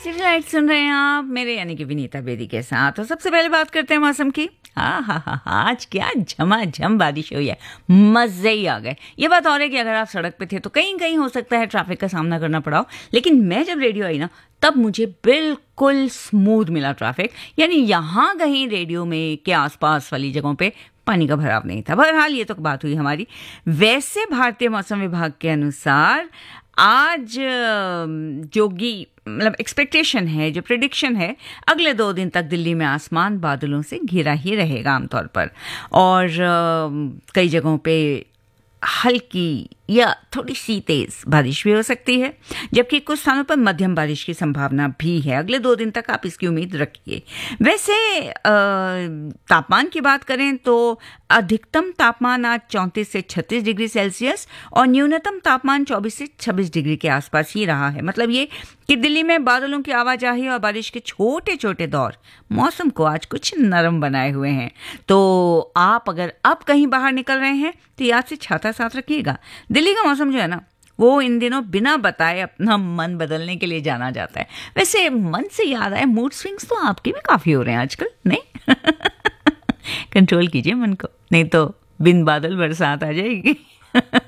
City light सुन रहे हैं आप मेरे यानी कि विनीता बेदी के साथ। तो सबसे पहले बात करते हैं मौसम की। आज क्या झमाझम बारिश हुई है, मजे ही आ गए। ये बात और है कि अगर आप सड़क पे थे तो कहीं कहीं हो सकता है ट्रैफिक का सामना करना पड़ा हो, लेकिन मैं जब रेडियो आई ना तब मुझे बिल्कुल स्मूथ मिला ट्रैफिक। यानी यहाँ कहीं रेडियो में के आसपास वाली जगहों पे पानी का भराव नहीं था। बहरहाल ये तो बात हुई हमारी। वैसे भारतीय मौसम विभाग के अनुसार आज जोगी मतलब एक्सपेक्टेशन है, जो प्रिडिक्शन है, अगले 2 दिन तक दिल्ली में आसमान बादलों से घिरा ही रहेगा आमतौर पर, और कई जगहों पे हल्की या थोड़ी सी तेज बारिश भी हो सकती है, जबकि कुछ स्थानों पर मध्यम बारिश की संभावना भी है। अगले 2 दिन तक आप इसकी उम्मीद रखिए। वैसे तापमान की बात करें तो अधिकतम तापमान आज 34 से 36 डिग्री सेल्सियस और न्यूनतम तापमान 24 से 26 डिग्री के आसपास ही रहा है। मतलब ये कि दिल्ली में बादलों की आवाजाही और बारिश के छोटे छोटे दौर मौसम को आज कुछ नरम बनाए हुए हैं। तो आप अगर अब कहीं बाहर निकल रहे हैं तो याद से छाता साथ रखिएगा। दिल्ली का मौसम जो है ना, वो इन दिनों बिना बताए अपना मन बदलने के लिए जाना जाता है। वैसे मन से याद आए, मूड स्विंग्स तो आपके भी काफी हो रहे हैं आजकल, नहीं? कंट्रोल कीजिए मन को, नहीं तो बिन बादल बरसात आ जाएगी।